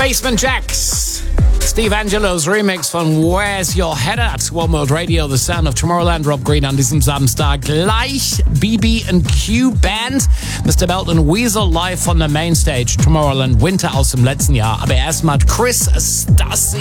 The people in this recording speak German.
Basement Jaxx. Steve Angelos Remix von Where's Your Head At? One World Radio, The Sound of Tomorrowland. Rob Green an diesem Samstag. Gleich BB&Q Band. Mr. Belt und Weasel live von der Mainstage. Tomorrowland Winter aus dem letzten Jahr. Aber erstmal Chris Stassi.